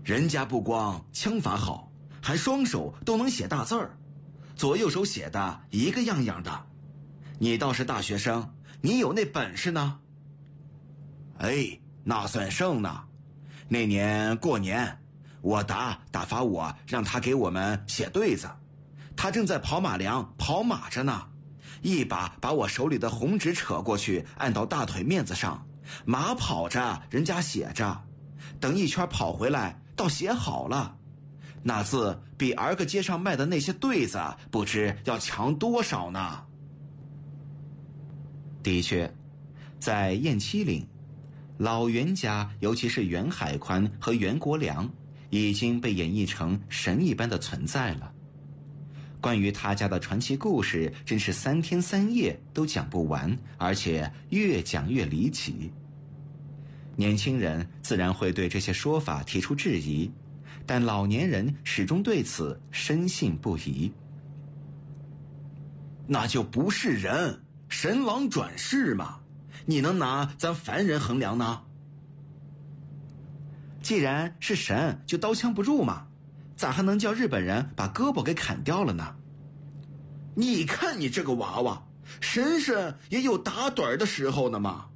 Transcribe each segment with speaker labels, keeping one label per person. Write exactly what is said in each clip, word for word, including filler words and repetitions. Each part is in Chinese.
Speaker 1: 人家不光枪法好，还双手都能写大字儿，左右手写的一个样样的。你倒是大学生，你有那本事呢？哎，那算剩呢。那年过年，我达打发我让他给我们写对子，他正在跑马梁跑马着呢，一把把我手里的红纸扯过去，按到大腿面子上，马跑着，人家写着，等一圈跑回来，倒写好了。那字比儿个街上卖的那些对子不知要强多少呢。的确，在雁栖岭，老袁家，尤其是袁海宽和袁国良，已经被演绎成神一般的存在了。关于他家的传奇故事，真是三天三夜都讲不完，而且越讲越离奇。年轻人自然会对这些说法提出质疑，但老年人始终对此深信不疑。那就不是人，神郎转世嘛，你能拿咱凡人衡量呢？既然是神，就刀枪不入嘛，咋还能叫日本人把胳膊给砍掉了呢？你看你这个娃娃，神神也有打盹的时候呢嘛。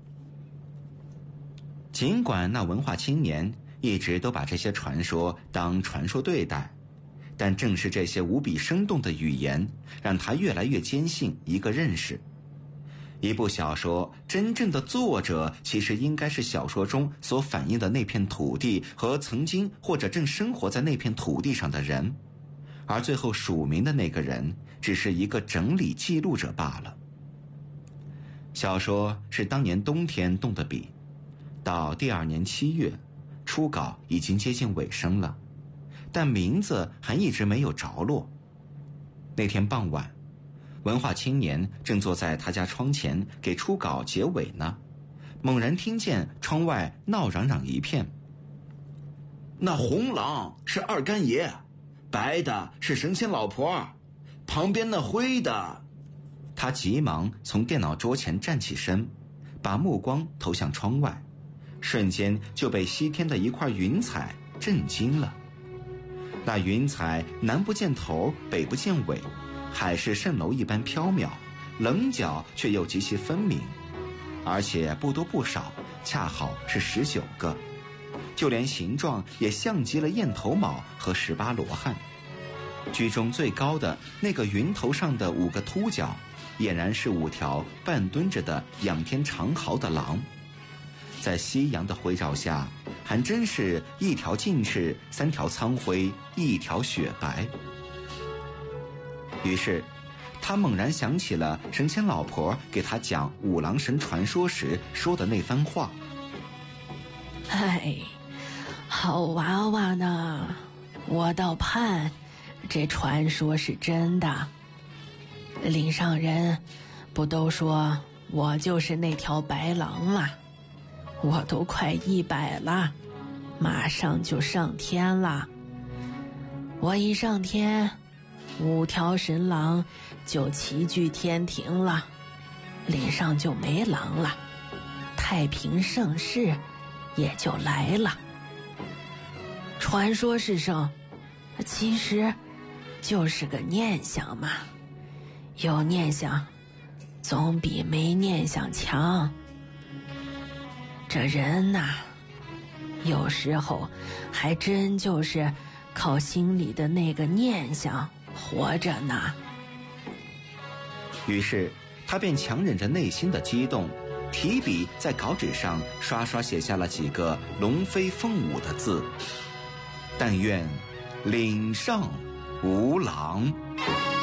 Speaker 1: 尽管那文化青年一直都把这些传说当传说对待，但正是这些无比生动的语言，让他越来越坚信一个认识：一部小说真正的作者其实应该是小说中所反映的那片土地和曾经或者正生活在那片土地上的人，而最后署名的那个人只是一个整理记录者罢了。小说是当年冬天动的笔，到第二年七月，初稿已经接近尾声了，但名字还一直没有着落。那天傍晚，文化青年正坐在他家窗前给初稿结尾呢，猛然听见窗外闹嚷嚷一片。那红狼是二干爷，白的是神仙老婆，旁边那灰的……他急忙从电脑桌前站起身，把目光投向窗外，瞬间就被西天的一块云彩震惊了。那云彩南不见头，北不见尾，海市蜃楼一般飘渺，棱角却又极其分明，而且不多不少，恰好是十九个，就连形状也像极了燕头卯和十八罗汉。居中最高的那个云头上的五个秃角，俨然是五条半蹲着的仰天长嚎的狼，在夕阳的辉照下，还真是一条劲赤，三条苍灰，一条雪白。于是他猛然想起了神仙老婆给他讲五郎神传说时说的那番话。
Speaker 2: 哎，好娃娃呢，我倒盼这传说是真的。岭上人不都说我就是那条白狼吗？我都快一百了，马上就上天了。我一上天，五条神狼就齐聚天庭了，岭上就没狼了，太平盛世也就来了。传说是圣，其实就是个念想嘛，有念想总比没念想强。这人呐，有时候还真就是靠心里的那个念想活着呢。
Speaker 1: 于是他便强忍着内心的激动，提笔在稿纸上刷刷写下了几个龙飞凤舞的字：但愿岭上无狼。